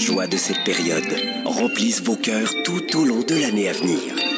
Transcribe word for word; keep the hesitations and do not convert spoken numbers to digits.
joies de cette période remplissent vos cœurs tout au long de l'année à venir.